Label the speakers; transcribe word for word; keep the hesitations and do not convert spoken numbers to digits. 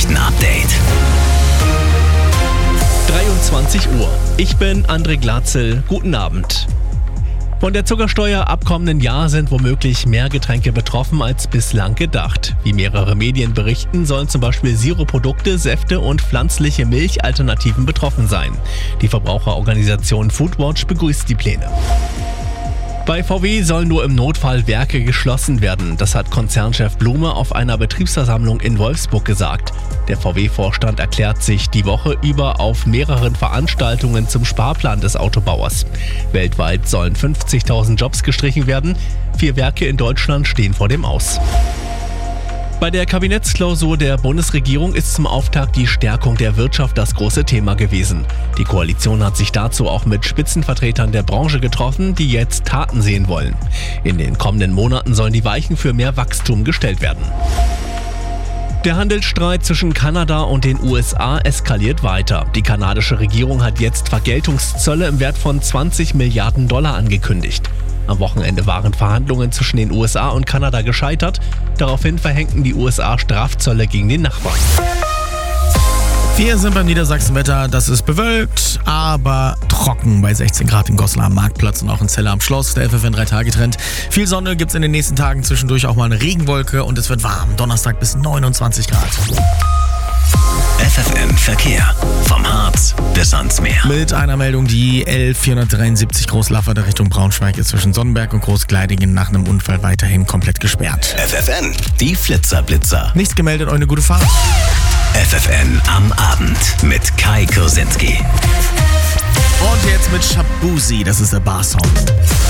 Speaker 1: Nachrichten-Update.
Speaker 2: dreiundzwanzig Uhr. Ich bin André Glatzel. Guten Abend. Von der Zuckersteuer ab kommenden Jahr sind womöglich mehr Getränke betroffen als bislang gedacht. Wie mehrere Medien berichten, sollen zum Beispiel Sirupprodukte, Säfte und pflanzliche Milchalternativen betroffen sein. Die Verbraucherorganisation Foodwatch begrüßt die Pläne. Bei V W sollen nur im Notfall Werke geschlossen werden. Das hat Konzernchef Blume auf einer Betriebsversammlung in Wolfsburg gesagt. Der V W-Vorstand erklärt sich die Woche über auf mehreren Veranstaltungen zum Sparplan des Autobauers. Weltweit sollen fünfzigtausend Jobs gestrichen werden. Vier Werke in Deutschland stehen vor dem Aus. Bei der Kabinettsklausur der Bundesregierung ist zum Auftakt die Stärkung der Wirtschaft das große Thema gewesen. Die Koalition hat sich dazu auch mit Spitzenvertretern der Branche getroffen, die jetzt Taten sehen wollen. In den kommenden Monaten sollen die Weichen für mehr Wachstum gestellt werden. Der Handelsstreit zwischen Kanada und den U S A eskaliert weiter. Die kanadische Regierung hat jetzt Vergeltungszölle im Wert von zwanzig Milliarden Dollar angekündigt. Am Wochenende waren Verhandlungen zwischen den U S A und Kanada gescheitert. Daraufhin verhängten die U S A Strafzölle gegen den Nachbarn.
Speaker 3: Wir sind beim Niedersachsenwetter. Das ist bewölkt, aber trocken bei sechzehn Grad in Goslar am Marktplatz und auch in Celle am Schloss. Der F F N drei Tage Trend. Viel Sonne gibt's in den nächsten Tagen, zwischendurch auch mal eine Regenwolke und es wird warm. Donnerstag bis neunundzwanzig Grad.
Speaker 1: F F N Verkehr. Vom Harz bis ans Meer.
Speaker 3: Mit einer Meldung, die L vierhundertdreiundsiebzig Großlafferde Richtung Braunschweig ist zwischen Sonnenberg und Großgleidingen nach einem Unfall weiterhin komplett gesperrt.
Speaker 1: F F N, die Flitzer-Blitzer.
Speaker 3: Nichts gemeldet, euch eine gute Fahrt.
Speaker 1: F F N am Abend mit Kai Kursinski.
Speaker 3: Und jetzt mit Shabuzi, das ist der Bar-Song.